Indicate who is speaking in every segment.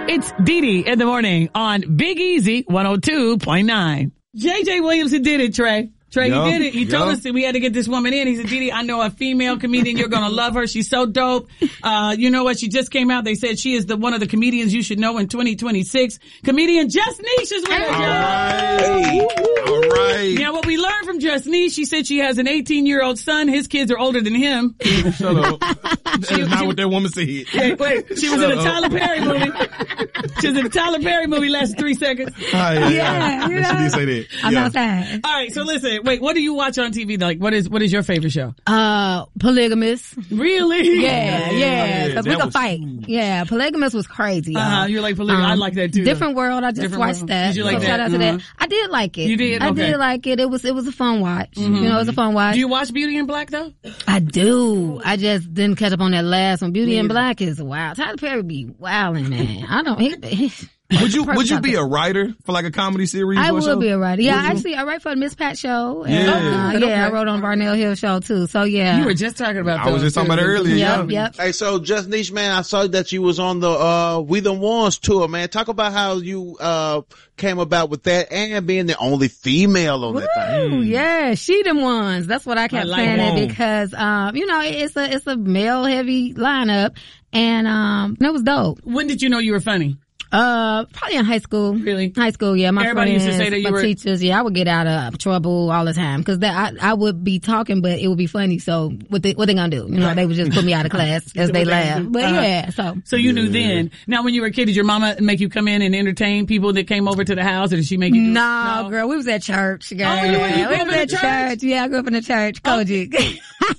Speaker 1: It's Dee Dee in the morning on Big Easy 102.9. JJ Williamson did it, Trey. Trey, he did it. He told us that we had to get this woman in. He said, Dee Dee, I know a female comedian. You're going to love her. She's so dope. You know what? She just came out. They said she is one of the comedians you should know in 2026. Comedian Just Niche is with us.
Speaker 2: All right.
Speaker 1: Now, what we learned from Just Niche, she said she has an 18-year-old son. His kids are older than him.
Speaker 2: Shut up. That's not what that woman said.
Speaker 1: Wait. She was in a Tyler Perry movie. She was in a Tyler Perry movie last 3 seconds.
Speaker 3: Yeah, you know,
Speaker 2: she did say that.
Speaker 3: I'm outside.
Speaker 1: All right, so listen. Wait, what do you watch on TV? Like, what is your favorite show?
Speaker 3: Polygamous.
Speaker 1: Really?
Speaker 3: Yeah. Because we could fight. Yeah, Polygamous was crazy.
Speaker 1: You like Polygamous? I like that too.
Speaker 3: Different World. I just watched that.
Speaker 1: Did you like that?
Speaker 3: Shout out to that. I did like it.
Speaker 1: You did?
Speaker 3: I
Speaker 1: Okay.
Speaker 3: did like it. It was a fun watch. You know, it was a fun watch.
Speaker 1: Do you watch Beauty in Black though?
Speaker 3: I do. I just didn't catch up on that last one. Beauty in Black is wild. Tyler Perry be wilding, man. I don't.
Speaker 2: Would you be a writer for like a comedy series?
Speaker 3: I
Speaker 2: or
Speaker 3: would
Speaker 2: show?
Speaker 3: be a writer. Yeah, actually, I write for the Miss Pat show.
Speaker 2: Yeah.
Speaker 3: And, I wrote on Barnell Hill show too. So yeah.
Speaker 1: You were just talking about
Speaker 2: I was just talking about it earlier.
Speaker 3: Yep.
Speaker 4: Hey, so Just Niche, man, I saw that you was on the We the Ones tour, man. Talk about how you came about with that and being the only female on that thing.
Speaker 3: Ooh, yeah, she them ones. That's what I kept saying it because you know, it's a male heavy lineup and it was dope.
Speaker 1: When did you know you were funny?
Speaker 3: Probably in high school.
Speaker 1: Really?
Speaker 3: High school, yeah. My
Speaker 1: Everybody
Speaker 3: friends,
Speaker 1: used to say that you
Speaker 3: my
Speaker 1: were
Speaker 3: teachers, yeah, I would get out of trouble all the time because I would be talking, but it would be funny. So what they gonna do? You know, they would just put me out of class as they laugh. But yeah,
Speaker 1: so you knew then. Now, when you were a kid, did your mama make you come in and entertain people that came over to the house, or did she make you?
Speaker 3: No, girl, we was at church. Girl.
Speaker 1: Oh, you grew up in the church?
Speaker 3: Yeah, I grew up in the church, Kojic.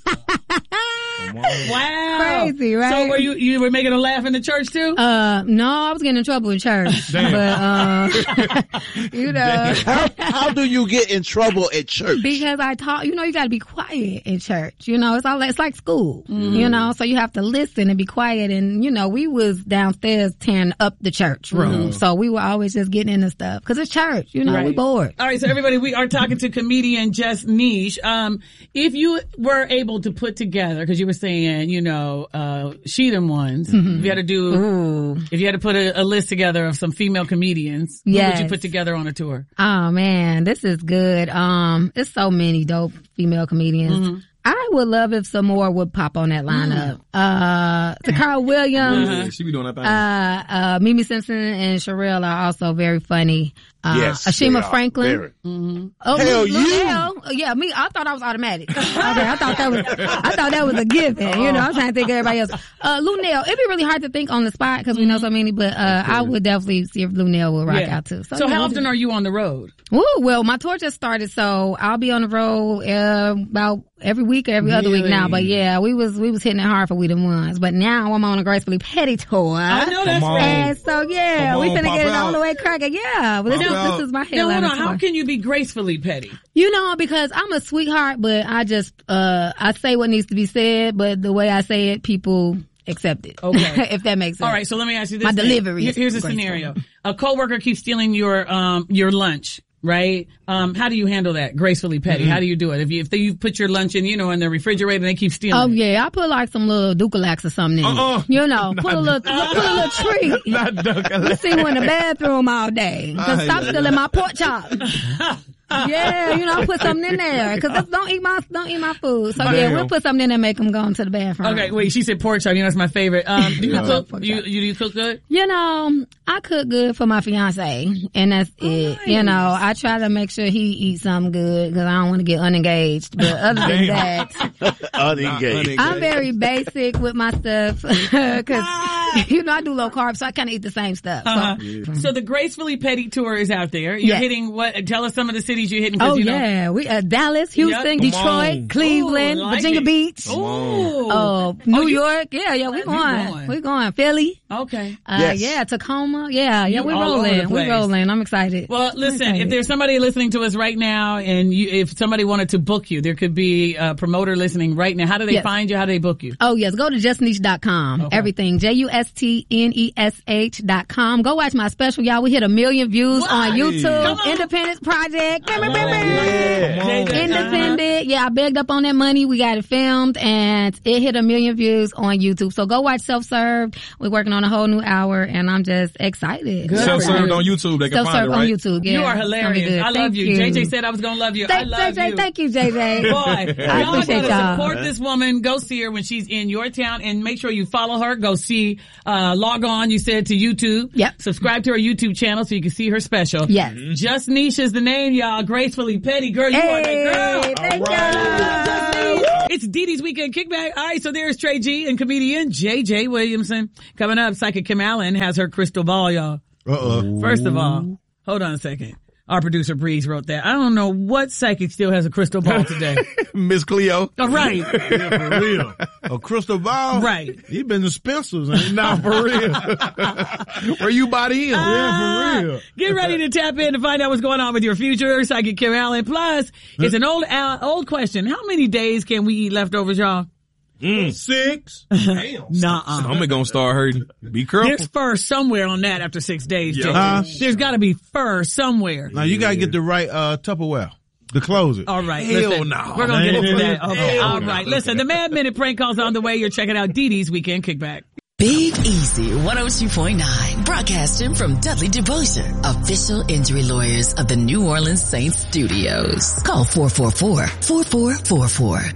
Speaker 1: Wow.
Speaker 3: Crazy, right?
Speaker 1: So were you were making a laugh in the church too?
Speaker 3: No, I was getting in trouble in church. But, you know.
Speaker 4: How do you get in trouble at church?
Speaker 3: Because I taught, you know, you gotta be quiet in church. You know, it's like school. You know, so you have to listen and be quiet. And, you know, we was downstairs tearing up the church room. So we were always just getting into stuff. Cause it's church, you know, we bored.
Speaker 1: All right, so everybody, we are talking to comedian Just Niche. If you were able to put together, cause you were saying, you know, she them ones. If you had to put a list together of some female comedians, who would you put together on a tour?
Speaker 3: Oh man, this is good. It's so many dope female comedians. I would love if some more would pop on that lineup. Takara Williams.
Speaker 2: She be doing that thing.
Speaker 3: Mimi Simpson and Sherelle are also very funny.
Speaker 4: Yes.
Speaker 3: Ashima Franklin. Oh,
Speaker 4: Hell,
Speaker 3: yeah, me. I thought I was automatic. I thought that was a given. You know, I'm trying to think of everybody else. Lunel. It'd be really hard to think on the spot because we know so many, but I would definitely see if Lunel will rock out too.
Speaker 1: So how often are you on the road?
Speaker 3: Ooh, well, my tour just started, so I'll be on the road about every week or every other week now. But yeah, we was hitting it hard for We Them Ones. But now I'm on a Gracefully Petty tour.
Speaker 1: I know that's right.
Speaker 3: And so yeah, we finna get it all the way cracking. Yeah, but this is my headline.
Speaker 1: Now hold on, how can you be gracefully petty?
Speaker 3: You know, because I'm a sweetheart, but I just I say what needs to be said, but the way I say it, people accept it.
Speaker 1: Okay.
Speaker 3: If that makes sense.
Speaker 1: All right, so let me ask you this.
Speaker 3: My delivery.
Speaker 1: Here's a scenario. A coworker keeps stealing your lunch. Right? How do you handle that? Gracefully petty. How do you do it? If you put your lunch in, you know, in the refrigerator and they keep stealing.
Speaker 3: Oh yeah, I put like some little Ducalax or something in it. You know, put a little treat.
Speaker 2: Not Ducalax.
Speaker 3: You see you in the bathroom all day. Cause stop stealing my pork chop. Yeah, you know, put something in there. Cause don't eat my food. So yeah, we'll put something in there and make them go into the bathroom.
Speaker 1: Okay, wait, she said pork chop. You know, that's my favorite. Do you cook? Do you cook good?
Speaker 3: You know, I cook good for my fiance, and that's it.
Speaker 1: Nice.
Speaker 3: You know, I try to make sure he eats something good because I don't want to get unengaged. But other than that,
Speaker 4: Unengaged.
Speaker 3: I'm very basic with my stuff because you know I do low carb, so I kind of eat the same stuff.
Speaker 1: So the Gracefully Petty tour is out there. You're hitting what? Tell us some of the cities you're hitting.
Speaker 3: Oh yeah, we Dallas, Houston, Detroit, Cleveland, Virginia Beach. New York. Yeah, we going. We going. Philly.
Speaker 1: Okay.
Speaker 3: Yeah, Tacoma. Yeah, we rolling. We rolling. I'm excited.
Speaker 1: Well, listen, if there's somebody listening to us right now and if somebody wanted to book you, there could be a promoter listening right now. How do they find you? How do they book you?
Speaker 3: Oh yes, go to justniche.com. Okay. Everything. JUSTNESH.com. Go watch my special, y'all. We hit 1 million views on YouTube. Independence Project. Independent. Yeah, I begged up on that money. We got it filmed and it hit 1 million views on YouTube. So go watch Self Served. We're working on on a whole new hour, and I'm just excited.
Speaker 2: Self-served on YouTube. They can find it, right?
Speaker 3: on YouTube. Yeah,
Speaker 1: you are hilarious. I love you. JJ said I was gonna love you. I love you.
Speaker 3: Thank you, JJ.
Speaker 1: Boy, y'all gotta support this woman. Go see her when she's in your town, and make sure you follow her. Go see, log on. You said to YouTube.
Speaker 3: Yep.
Speaker 1: Subscribe to her YouTube channel so you can see her special.
Speaker 3: Yes.
Speaker 1: Just Niche is the name, y'all. Gracefully Petty, girl. You are that girl.
Speaker 3: Thank you.
Speaker 1: It's Dee Dee's Weekend Kickback. All right, so there's Trey G and comedian JJ Williamson. Coming up, Psychic Kim Allen has her crystal ball, y'all. First of all, hold on a second. Our producer Breeze wrote that. I don't know what psychic still has a crystal ball today.
Speaker 2: Miss Cleo.
Speaker 1: Oh, right.
Speaker 5: Yeah, for real. A crystal ball?
Speaker 1: Right.
Speaker 5: He been to Spencer's, ain't he? Nah, for real.
Speaker 2: Where you body in?
Speaker 5: Yeah, for real.
Speaker 1: Get ready to tap in to find out what's going on with your future. Psychic Kim Allen. Plus, it's an old question. How many days can we eat leftovers, y'all?
Speaker 5: 6.
Speaker 2: Damn.
Speaker 1: Nuh-uh.
Speaker 2: Stomach gonna start hurting. Be careful.
Speaker 1: There's fur somewhere on that after 6 days, JJ.
Speaker 5: Huh?
Speaker 1: There's gotta be fur somewhere.
Speaker 5: Now you gotta get the right Tupperware to close it.
Speaker 1: All right.
Speaker 2: Hell
Speaker 1: listen,
Speaker 2: no.
Speaker 1: We're gonna get into that. Okay.
Speaker 5: Hell
Speaker 1: All right. Listen, the Mad Minute prank call's on the way. You're checking out Dee Dee's Weekend Kickback.
Speaker 6: Big Easy 102.9, broadcasting from Dudley Devotion, official injury lawyers of the New Orleans Saints Studios. Call 444-4444.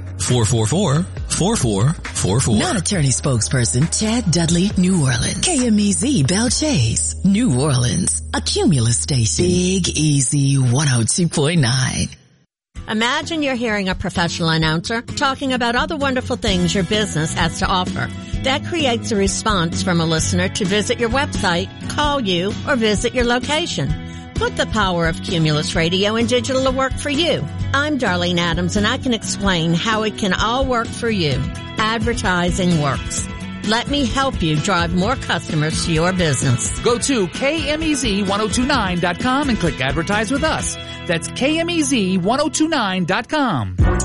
Speaker 7: 444-4444.
Speaker 6: Non-attorney spokesperson Chad Dudley, New Orleans. KMEZ Bell Chase, New Orleans. A Cumulus station. Big Easy 102.9.
Speaker 8: Imagine you're hearing a professional announcer talking about all the wonderful things your business has to offer. That creates a response from a listener to visit your website, call you, or visit your location. Put the power of Cumulus Radio and digital to work for you. I'm Darlene Adams, and I can explain how it can all work for you. Advertising works. Let me help you drive more customers to your business.
Speaker 7: Go to KMEZ1029.com and click Advertise with Us. That's KMEZ1029.com.